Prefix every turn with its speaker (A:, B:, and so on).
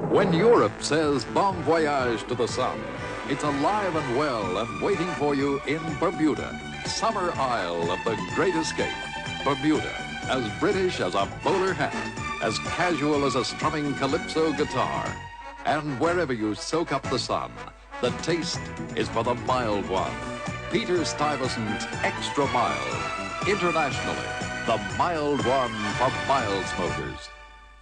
A: When Europe says bon voyage to the sun, it's alive and well and waiting for you in Bermuda, summer isle of the great escape. Bermuda, as British as a bowler hat, as casual as a strumming calypso guitar. And wherever you soak up the sun, the taste is for the mild one. Peter Stuyvesant's Extra Mild. Internationally, the mild one for mild smokers.